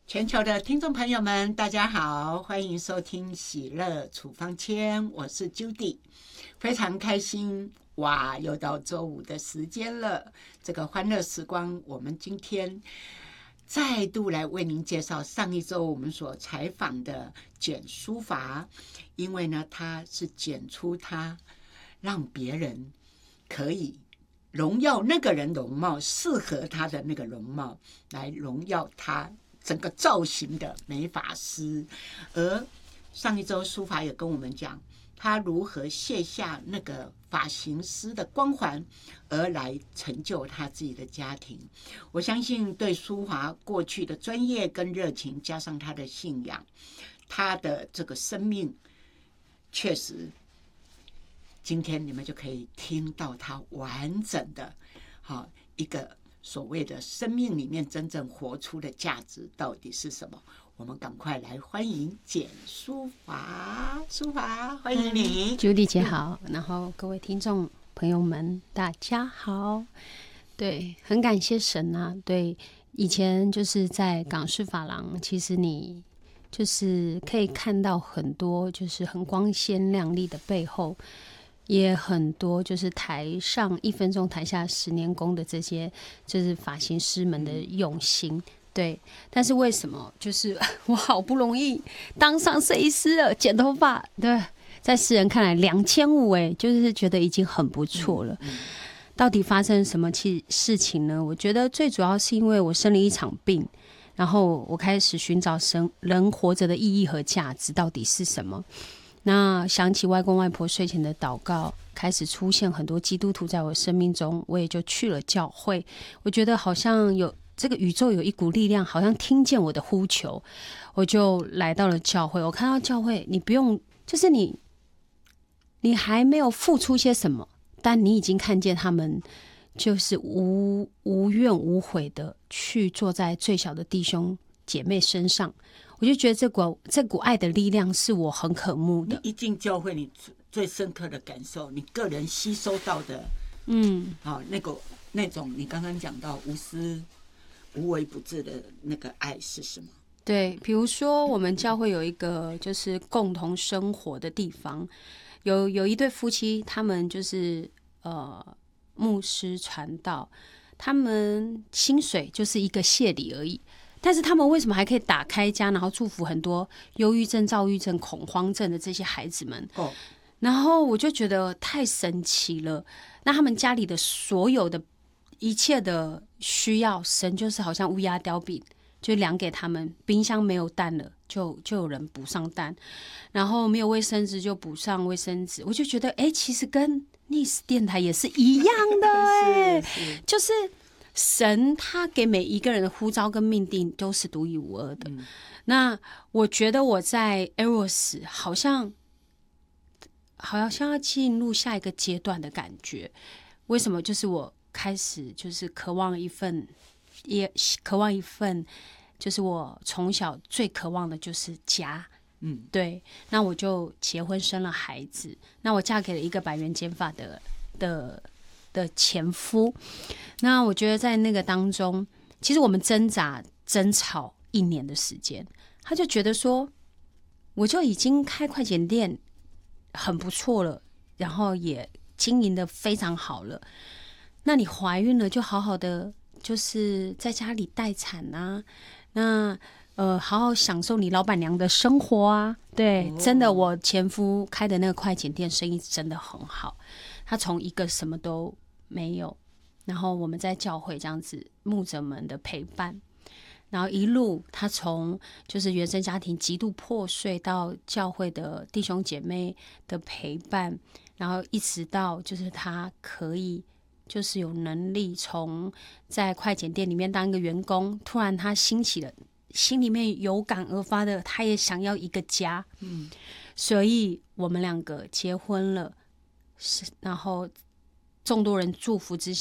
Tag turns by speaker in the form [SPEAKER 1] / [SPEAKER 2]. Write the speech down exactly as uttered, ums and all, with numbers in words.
[SPEAKER 1] 全球的听众朋友们，大家好，欢迎收听喜乐处方签，我是 Judy， 非常开心哇，又到周五的时间了。这个欢乐时光，我们今天再度来为您介绍上一周我们所采访的简书法，因为呢，他是剪出他让别人可以荣耀那个人容貌，适合他的那个容貌，来荣耀他整个造型的美发师。而上一周书法也跟我们讲，他如何卸下那个发型师的光环，而来成就他自己的家庭。我相信对书法过去的专业跟热情，加上他的信仰，他的这个生命，确实今天你们就可以听到他完整的好一个所谓的生命里面真正活出的价值到底是什么。我们赶快来欢迎简书法，书法欢迎你。
[SPEAKER 2] Judy 姐好，然后各位听众朋友们大家好。对，很感谢神啊。对，以前就是在港式发廊，其实你就是可以看到很多就是很光鲜亮丽的背后，也很多就是台上一分钟台下十年功的这些就是发型师们的用心。对，但是为什么就是我好不容易当上设计师了，剪头发，对，在世人看来两千五哎，就是觉得已经很不错了。到底发生什么事情呢？我觉得最主要是因为我生了一场病，然后我开始寻找生人活着的意义和价值到底是什么。那想起外公外婆睡前的祷告，开始出现很多基督徒在我生命中，我也就去了教会。我觉得好像有这个宇宙有一股力量，好像听见我的呼求，我就来到了教会。我看到教会，你不用，就是你，你还没有付出些什么，但你已经看见他们就是无无怨无悔的去坐在最小的弟兄姐妹身上。我就觉得这股这股爱的力量是我很渴慕的。
[SPEAKER 1] 你一进教会，你最深刻的感受，你个人吸收到的，
[SPEAKER 2] 嗯，
[SPEAKER 1] 好、那个那种你刚刚讲到无私无微不至的那个爱是什么？
[SPEAKER 2] 对，比如说我们教会有一个就是共同生活的地方，有有一对夫妻，他们就是呃牧师传道，他们薪水就是一个谢礼而已。但是他们为什么还可以打开家，然后祝福很多忧郁症、躁郁症、恐慌症的这些孩子们？
[SPEAKER 1] 哦，
[SPEAKER 2] 然后我就觉得太神奇了。那他们家里的所有的一切的需要，神就是好像乌鸦叼饼，就量给他们。冰箱没有蛋了，就就有人补上蛋；然后没有卫生纸就补上卫生纸。我就觉得，哎，其实跟逆时电台也是一样的，哎，就是神他给每一个人的呼召跟命定都是独一无二的。嗯、那我觉得我在 Eros 好像好像要进入下一个阶段的感觉。为什么？就是我开始就是渴望一份，也渴望一份，就是我从小最渴望的就是家。嗯，对。那我就结婚生了孩子，那我嫁给了一个百元剪发的的。的前夫。那我觉得在那个当中，其实我们挣扎争吵一年的时间。他就觉得说，我就已经开快剪店很不错了，然后也经营的非常好了，那你怀孕了就好好的就是在家里待产啊，那呃好好享受你老板娘的生活啊。对，哦、真的，我前夫开的那个快剪店生意真的很好，他从一个什么都没有，然后我们在教会这样子牧者们的陪伴，然后一路他从就是原生家庭极度破碎到教会的弟兄姐妹的陪伴，然后一直到就是他可以就是有能力从在快剪店里面当一个员工，突然他兴起了心里面有感而发的，他也想要一个家。嗯，所以我们两个结婚了，然后众多人祝福之